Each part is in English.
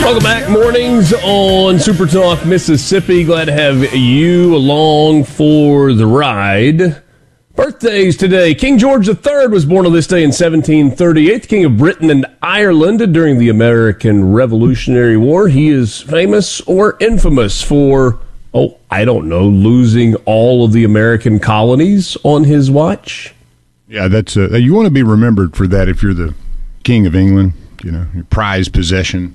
Welcome back, mornings on Super Talk Mississippi. Glad to have you along for the ride. Birthdays today. King George III was born on this day in 1738, King of Britain and Ireland during the American Revolutionary War. He is famous or infamous for, losing all of the American colonies on his watch. Yeah, that's you want to be remembered for that if you're the King of England, your prized possession.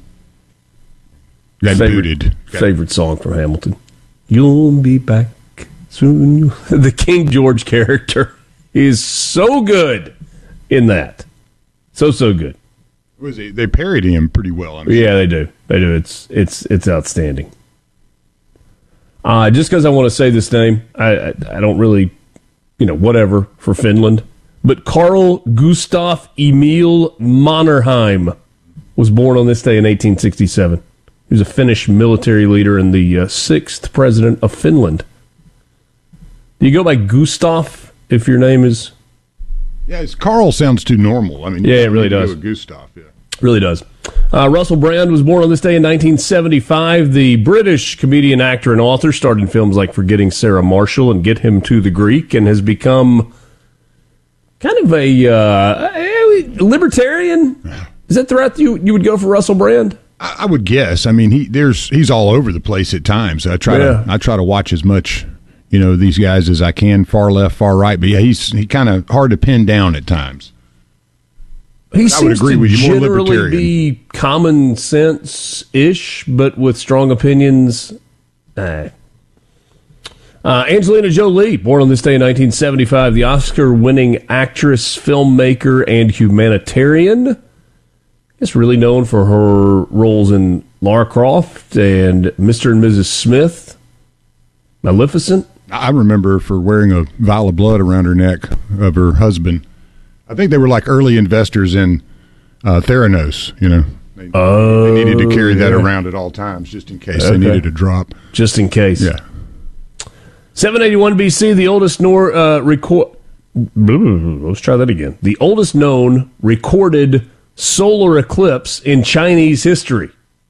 Favorite song from Hamilton. You'll be back soon. The King George character is so good in that. So good. They parodied him pretty well. Yeah, they do. It's outstanding. Just because I want to say this name, I don't really, whatever for Finland. But Carl Gustaf Emil Mannerheim was born on this day in 1867. He was a Finnish military leader and the sixth president of Finland. Do you go by Gustav if your name is? Yeah, Carl sounds too normal. It really does. Gustav, yeah. Really does. Russell Brand was born on this day in 1975. The British comedian, actor, and author starred in films like Forgetting Sarah Marshall and Get Him to the Greek, and has become kind of a libertarian. Is that the route you would go for Russell Brand? I would guess. He's all over the place at times. I try to watch as much, these guys as I can, far left, far right. But yeah, he's kind of hard to pin down at times. He seems to generally be common sense-ish, but with strong opinions. Angelina Jolie, born on this day in 1975, the Oscar-winning actress, filmmaker, and humanitarian. Is really known for her roles in Lara Croft and Mr. and Mrs. Smith. Maleficent. I remember her for wearing a vial of blood around her neck of her husband. I think they were like early investors in Theranos, They needed to carry that around at all times just in case they needed a drop. Just in case. Yeah. 781 BC, the oldest let's try that again. The oldest known recorded solar eclipse in Chinese history.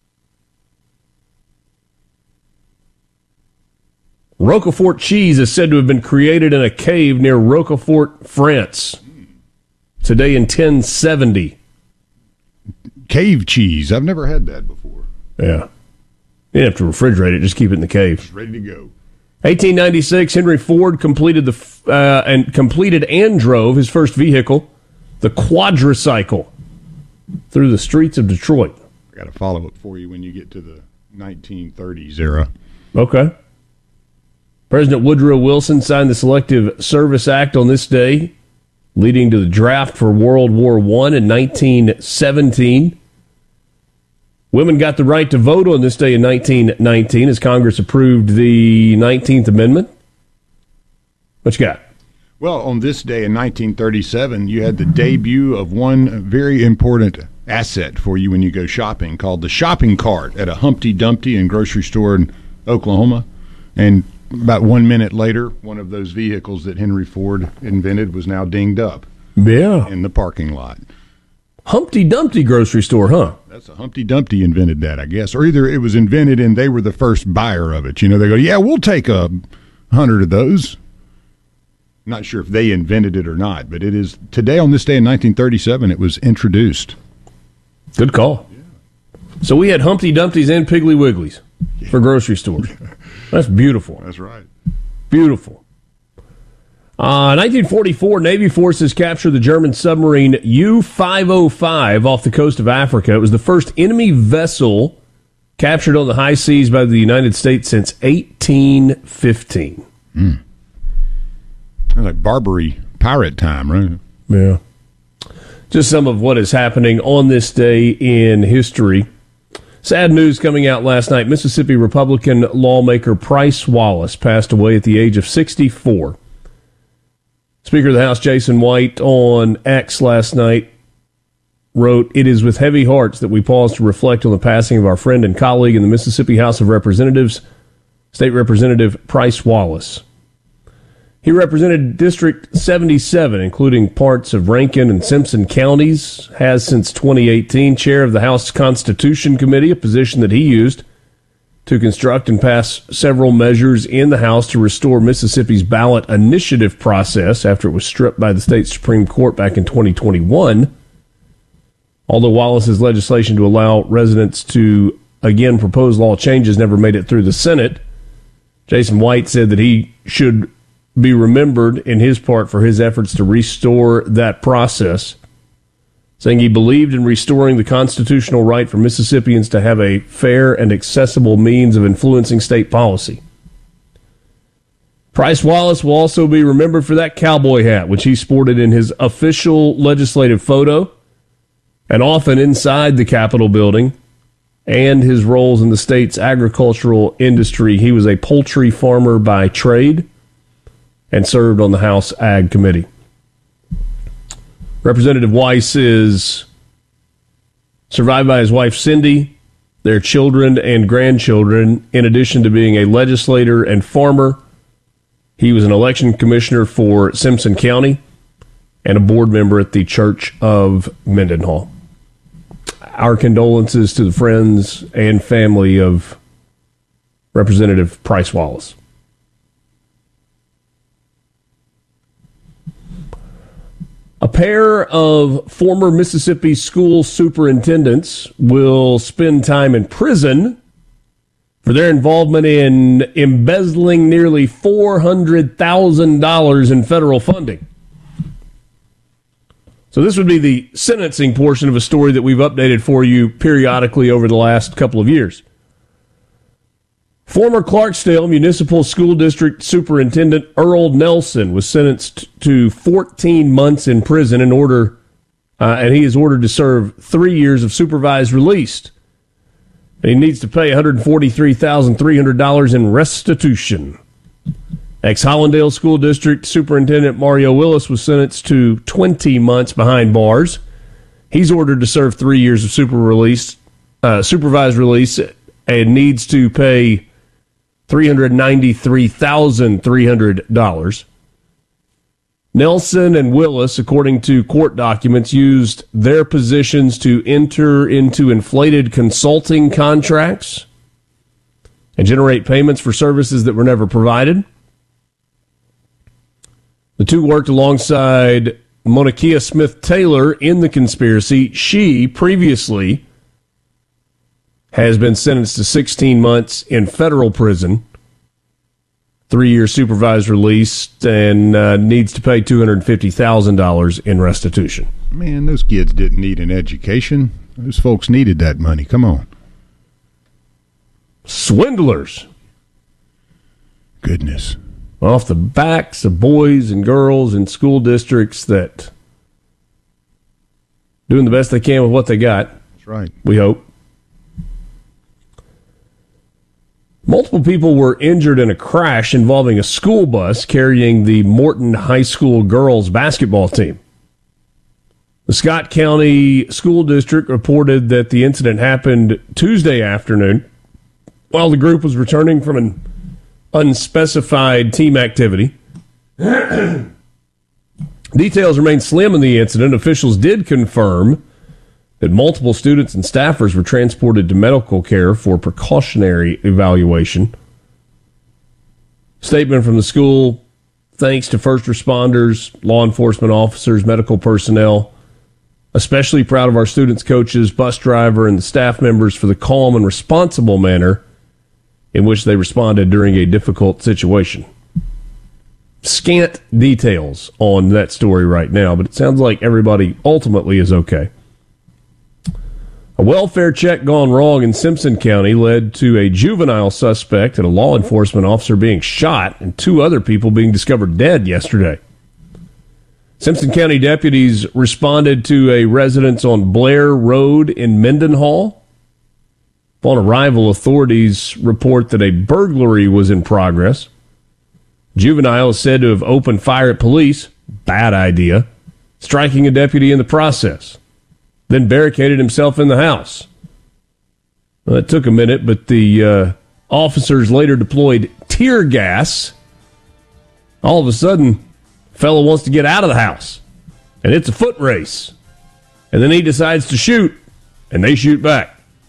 Roquefort cheese is said to have been created in a cave near Roquefort, France. Today in 1070. Cave cheese. I've never had that before. Yeah. You didn't have to refrigerate it. Just keep it in the cave. It's ready to go. 1896, Henry Ford completed and drove his first vehicle, the quadricycle, through the streets of Detroit. I got a follow-up for you when you get to the 1930s era. Okay. President Woodrow Wilson signed the Selective Service Act on this day, leading to the draft for World War I in 1917. Women got the right to vote on this day in 1919 as Congress approved the 19th Amendment. What you got? Well, on this day in 1937, you had the debut of one very important asset for you when you go shopping called the shopping cart at a Humpty Dumpty and grocery store in Oklahoma. And about 1 minute later, one of those vehicles that Henry Ford invented was now dinged up in the parking lot. Humpty Dumpty grocery store, huh? That's a Humpty Dumpty invented that, I guess. Or either it was invented and they were the first buyer of it. They go, yeah, we'll take 100 of those. Not sure if they invented it or not, but it is today on this day in 1937 it was introduced. Good call. Yeah. So we had Humpty Dumptys and Piggly Wigglies for grocery stores. That's beautiful. That's right. Beautiful. 1944, Navy forces captured the German submarine U-505 off the coast of Africa. It was the first enemy vessel captured on the high seas by the United States since 1815. Like Barbary pirate time, right? Yeah. Just some of what is happening on this day in history. Sad news coming out last night. Mississippi Republican lawmaker Price Wallace passed away at the age of 64. Speaker of the House Jason White on X last night wrote, "It is with heavy hearts that we pause to reflect on the passing of our friend and colleague in the Mississippi House of Representatives, State Representative Price Wallace. He represented District 77, including parts of Rankin and Simpson counties, has since 2018 chair of the House Constitution Committee, a position that he used to construct and pass several measures in the House to restore Mississippi's ballot initiative process after it was stripped by the state Supreme Court back in 2021. Although Wallace's legislation to allow residents to again propose law changes never made it through the Senate, Jason White said that he should be remembered in his part for his efforts to restore that process, saying he believed in restoring the constitutional right for Mississippians to have a fair and accessible means of influencing state policy. Price Wallace will also be remembered for that cowboy hat, which he sported in his official legislative photo and often inside the Capitol building, and his roles in the state's agricultural industry. He was a poultry farmer by trade and served on the House Ag Committee. Representative Weiss is survived by his wife Cindy, their children and grandchildren. In addition to being a legislator and farmer, he was an election commissioner for Simpson County and a board member at the Church of Mendenhall. Our condolences to the friends and family of Representative Price Wallace. A pair of former Mississippi school superintendents will spend time in prison for their involvement in embezzling nearly $400,000 in federal funding. So this would be the sentencing portion of a story that we've updated for you periodically over the last couple of years. Former Clarksdale Municipal School District Superintendent Earl Nelson was sentenced to 14 months in prison and he is ordered to serve 3 years of supervised release. And he needs to pay $143,300 in restitution. Ex-Hollandale School District Superintendent Mario Willis was sentenced to 20 months behind bars. He's ordered to serve 3 years of supervised release and needs to pay $393,300. Nelson and Willis, according to court documents, used their positions to enter into inflated consulting contracts and generate payments for services that were never provided. The two worked alongside Monakia Smith Taylor in the conspiracy. She previously has been sentenced to 16 months in federal prison, 3 years supervised release, and needs to pay $250,000 in restitution. Man, those kids didn't need an education. Those folks needed that money. Come on. Swindlers. Goodness. Off the backs of boys and girls in school districts that doing the best they can with what they got. That's right. We hope. Multiple people were injured in a crash involving a school bus carrying the Morton High School girls basketball team. The Scott County School District reported that the incident happened Tuesday afternoon while the group was returning from an unspecified team activity. Details remain slim in the incident. Officials did confirm that multiple students and staffers were transported to medical care for precautionary evaluation. Statement from the school: thanks to first responders, law enforcement officers, medical personnel. Especially proud of our students, coaches, bus driver, and the staff members for the calm and responsible manner in which they responded during a difficult situation. Scant details on that story right now, but it sounds like everybody ultimately is okay. A welfare check gone wrong in Simpson County led to a juvenile suspect and a law enforcement officer being shot and 2 other people being discovered dead yesterday. Simpson County deputies responded to a residence on Blair Road in Mendenhall. Upon arrival, authorities report that a burglary was in progress. Juvenile is said to have opened fire at police. Bad idea. Striking a deputy in the process. Then barricaded himself in the house. Well, it took a minute, but the officers later deployed tear gas All of a sudden, fellow wants to get out of the house, and it's a foot race. And then he decides to shoot, and they shoot back.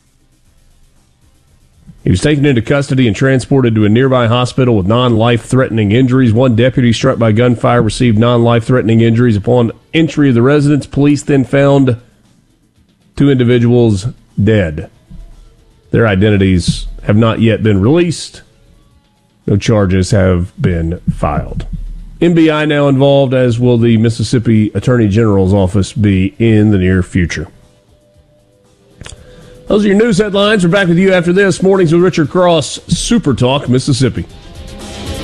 He was taken into custody and transported to a nearby hospital with non-life-threatening injuries. One deputy struck by gunfire received non-life-threatening injuries. Upon entry of the residence, police then found 2 individuals dead. Their identities have not yet been released. No charges have been filed. NBI now involved, as will the Mississippi Attorney General's office be in the near future. Those are your news headlines. We're back with you after this. Mornings with Richard Cross, Super Talk, Mississippi.